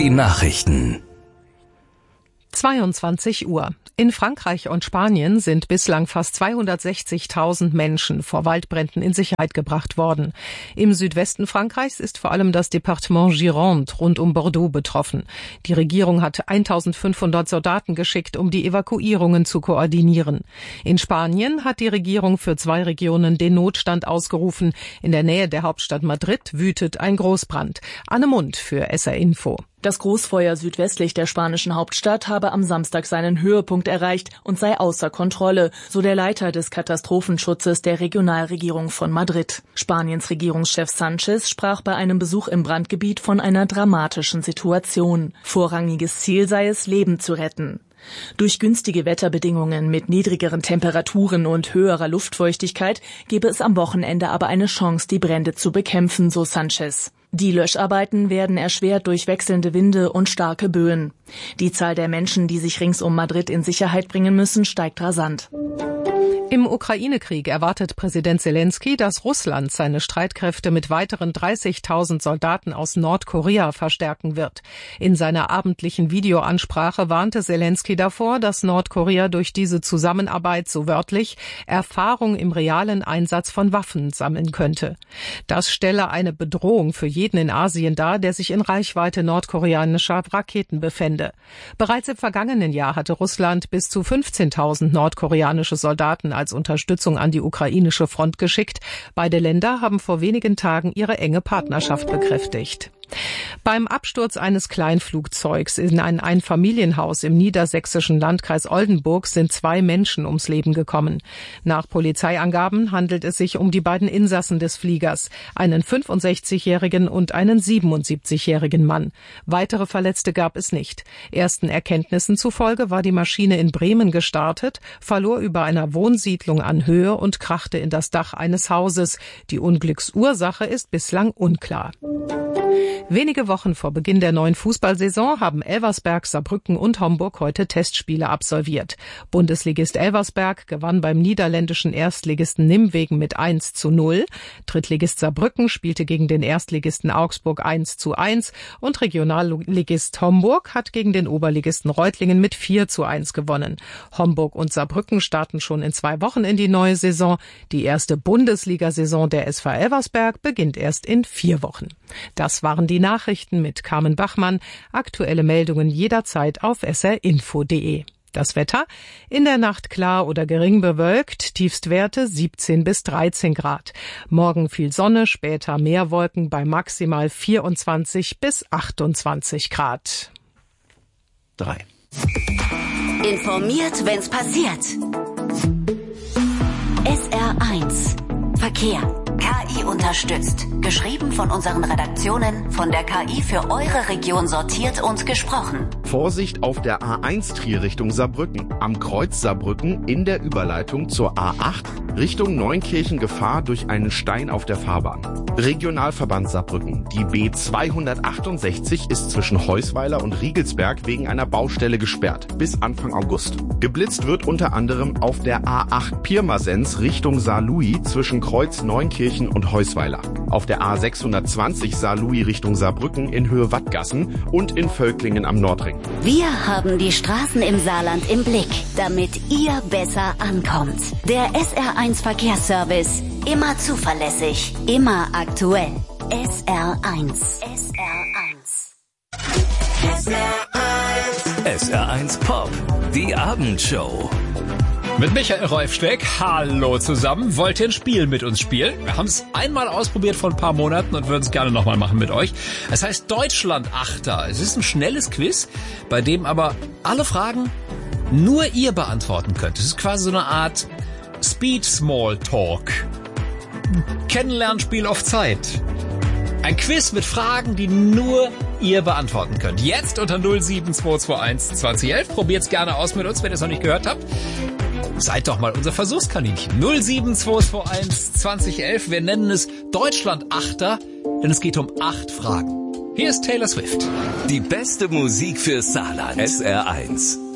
Die Nachrichten. 22 Uhr. In Frankreich und Spanien sind bislang fast 260.000 Menschen vor Waldbränden in Sicherheit gebracht worden. Im Südwesten Frankreichs ist vor allem das Departement Gironde rund um Bordeaux betroffen. Die Regierung hat 1.500 Soldaten geschickt, um die Evakuierungen zu koordinieren. In Spanien hat die Regierung für 2 Regionen den Notstand ausgerufen. In der Nähe der Hauptstadt Madrid wütet ein Großbrand. Anne Mund für SR Info. Das Großfeuer südwestlich der spanischen Hauptstadt habe am Samstag seinen Höhepunkt erreicht und sei außer Kontrolle, so der Leiter des Katastrophenschutzes der Regionalregierung von Madrid. Spaniens Regierungschef Sánchez sprach bei einem Besuch im Brandgebiet von einer dramatischen Situation. Vorrangiges Ziel sei es, Leben zu retten. Durch günstige Wetterbedingungen mit niedrigeren Temperaturen und höherer Luftfeuchtigkeit gebe es am Wochenende aber eine Chance, die Brände zu bekämpfen, so Sánchez. Die Löscharbeiten werden erschwert durch wechselnde Winde und starke Böen. Die Zahl der Menschen, die sich rings um Madrid in Sicherheit bringen müssen, steigt rasant. Im Ukraine-Krieg erwartet Präsident Zelensky, dass Russland seine Streitkräfte mit weiteren 30.000 Soldaten aus Nordkorea verstärken wird. In seiner abendlichen Videoansprache warnte Zelensky davor, dass Nordkorea durch diese Zusammenarbeit, so wörtlich, Erfahrung im realen Einsatz von Waffen sammeln könnte. Das stelle eine Bedrohung für jeden in Asien dar, der sich in Reichweite nordkoreanischer Raketen befände. Bereits im vergangenen Jahr hatte Russland bis zu 15.000 nordkoreanische Soldaten als Unterstützung an die ukrainische Front geschickt. Beide Länder haben vor wenigen Tagen ihre enge Partnerschaft bekräftigt. Beim Absturz eines Kleinflugzeugs in ein Einfamilienhaus im niedersächsischen Landkreis Oldenburg sind 2 Menschen ums Leben gekommen. Nach Polizeiangaben handelt es sich um die beiden Insassen des Fliegers, einen 65-jährigen und einen 77-jährigen Mann. Weitere Verletzte gab es nicht. Ersten Erkenntnissen zufolge war die Maschine in Bremen gestartet, verlor über einer Wohnsiedlung an Höhe und krachte in das Dach eines Hauses. Die Unglücksursache ist bislang unklar. Wenige Wochen vor Beginn der neuen Fußballsaison haben Elversberg, Saarbrücken und Homburg heute Testspiele absolviert. Bundesligist Elversberg gewann beim niederländischen Erstligisten Nimwegen mit 1:0. Drittligist Saarbrücken spielte gegen den Erstligisten Augsburg 1:1 und Regionalligist Homburg hat gegen den Oberligisten Reutlingen mit 4:1 gewonnen. Homburg und Saarbrücken starten schon in 2 Wochen in die neue Saison. Die erste Bundesliga-Saison der SV Elversberg beginnt erst in 4 Wochen. Das waren die Nachrichten mit Carmen Bachmann. Aktuelle Meldungen jederzeit auf srinfo.de. Das Wetter: in der Nacht klar oder gering bewölkt, Tiefstwerte 17 bis 13 Grad. Morgen viel Sonne, später mehr Wolken bei maximal 24 bis 28 Grad. 3. Informiert, wenn's passiert. SR1 Verkehr. KI unterstützt. Geschrieben von unseren Redaktionen, von der KI für eure Region sortiert und gesprochen. Vorsicht auf der A1 Trier Richtung Saarbrücken. Am Kreuz Saarbrücken in der Überleitung zur A8 Richtung Neunkirchen Gefahr durch einen Stein auf der Fahrbahn. Regionalverband Saarbrücken. Die B268 ist zwischen Heusweiler und Riegelsberg wegen einer Baustelle gesperrt. Bis Anfang August. Geblitzt wird unter anderem auf der A8 Pirmasens Richtung Saarlouis zwischen Kreuz Neunkirchen und Heusweiler. Auf der A620 Saarlouis Richtung Saarbrücken in Höhe Wattgassen und in Völklingen am Nordring. Wir haben die Straßen im Saarland im Blick, damit ihr besser ankommt. Der SR1 Verkehrsservice. Immer zuverlässig, immer aktuell. SR1. SR1. SR1. SR1 Pop. Die Abendshow. Mit Michael Reufsteck, hallo zusammen. Wollt ihr ein Spiel mit uns spielen? Wir haben es einmal ausprobiert vor ein paar Monaten und würden es gerne nochmal machen mit euch. Es heißt Deutschland-Achter. Es ist ein schnelles Quiz, bei dem aber alle Fragen nur ihr beantworten könnt. Es ist quasi so eine Art Speed-Small-Talk. Kennenlernspiel auf Zeit. Ein Quiz mit Fragen, die nur ihr beantworten könnt. Jetzt unter 07221 2011. Probiert's gerne aus mit uns, wenn ihr es noch nicht gehört habt. Seid doch mal unser Versuchskaninchen. 07221 2011. Wir nennen es Deutschland-Achter, denn es geht um 8 Fragen. Hier ist Taylor Swift. Die beste Musik für Saarland. SR1.